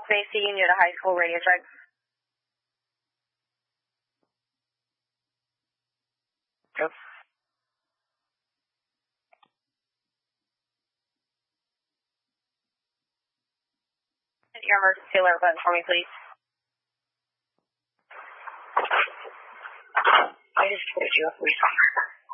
Macy, you need a high school radio check. Yep. Your emergency alert button for me, please. I just told you.